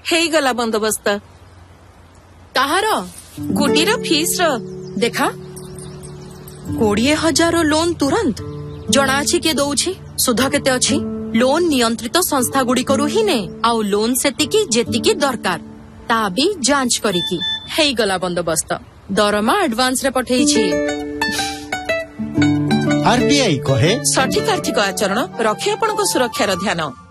ହେଇଗଲା ବନ୍ଦୋବସ୍ତ। କାହାର? ଗୁଡିର ଫିସ୍ ର। ଦେଖା 20,000 ଲୋନ ତୁରନ୍ତ। ଜଣା ଅଛି କିଏ ଦଉଛି? ସୁଧ କେତେ ଅଛି? ଲୋନ ନିୟନ୍ତ୍ରିତ ସଂସ୍ଥା ଗୁଡିକରୁ ହିଁ ନେ। ଆଉ ଲୋନ ସେତିକି ଯେତିକି ଦରକାର ତା ବି ଯାଞ୍ଚ କରିକି। ହେଇଗଲା ବନ୍ଦୋବସ୍ତ। ଦରମା ଆଡଭାନ୍ସ ରେ ପଠେଇଛି। RBI କହେ ସଠିକ ଆର୍ଥିକ ଆଚରଣ ରଖି ଆପଣଙ୍କ ସୁରକ୍ଷାର ଧ୍ୟାନ।